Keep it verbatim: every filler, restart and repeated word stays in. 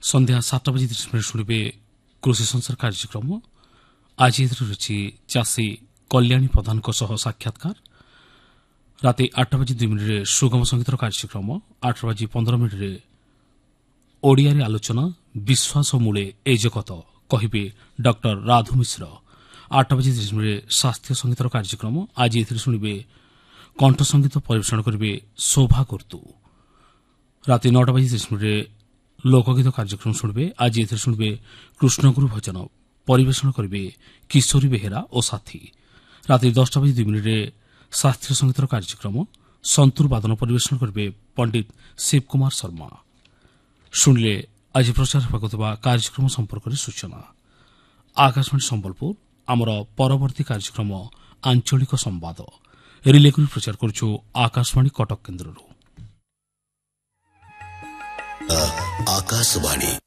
ସନ୍ଧ୍ୟା ସାତଟା ବଜି ତିରିଶ ମିନିଟ୍ ଶୁଣିବେ କୃଷି ସଂସାର କାର୍ଯ୍ୟକ୍ରମ। ଆଜି ଏଥିରେ ରହିଛି ଚାଷୀ କଲ୍ୟାଣୀ ପ୍ରଧାନଙ୍କ ସହ ସାକ୍ଷାତକାର। ରାତି ଆଠଟା ବାଜି ଦୁଇ ମିନିଟ୍ରେ ସୁଗମ ସଙ୍ଗୀତର କାର୍ଯ୍ୟକ୍ରମ। ଆଠଟା ବାଜି ପନ୍ଦର ମିନିଟ୍ରେ ଓଡ଼ିଆରେ ଆଲୋଚନା ବିଶ୍ୱାସ ମୂଳେ ଏ ଜଗତ କହିବେ ଡକ୍ଟର ରାଧୁ ମିଶ୍ର। ଆଠଟା ବାଜି ତିରିଶ ମିନିଟ୍ରେ ଶାସ୍ତ୍ରୀୟ ସଙ୍ଗୀତର କାର୍ଯ୍ୟକ୍ରମ। ଆଜି ଏଥିରେ ଶୁଣିବେ କଣ୍ଠ ସଙ୍ଗୀତ ପରିବେଷଣ କରିବେ ଶୋଭା କୁର୍ତ୍ତୁ। ରାତି ନଅଟା ବାଜି ତିରିଶ ମିନିଟ୍ରେ ଲୋକଗୀତ କାର୍ଯ୍ୟକ୍ରମ ଶୁଣିବେ। ଆଜି ଏଥିରେ ଶୁଣିବେ କୃଷ୍ଣଗୁରୁ ଭଜନ ପରିବେଷଣ କରିବେ କିଶୋରୀ ବେହେରା ଓ ସାଥୀ। ରାତି ଦଶଟା ବାଜି ଦୁଇ ମିନିଟ୍ରେ ଶାସ୍ତ୍ରୀୟ ସଙ୍ଗୀତର କାର୍ଯ୍ୟକ୍ରମ। ସନ୍ତୁର ବାଦନ ପରିବେଷଣ କରିବେ ପଣ୍ଡିତ ଶିବ କୁମାର ଶର୍ମା। ଶୁଣିଲେ ଆଜି ପ୍ରଚାର ହେବାକୁ ଥିବା କାର୍ଯ୍ୟକ୍ରମ ସମ୍ପର୍କରେ ସୂଚନା। ଆକାଶବାଣୀ ସମ୍ବଲପୁର ଆମର ପରବର୍ତ୍ତୀ କାର୍ଯ୍ୟକ୍ରମ ଆଞ୍ଚଳିକ ସମ୍ବାଦ ରିଲେ କରି ପ୍ରଚାର କରୁଛୁ ଆକାଶବାଣୀ କଟକ କେନ୍ଦ୍ରରୁ। ଆକାଶବାଣୀ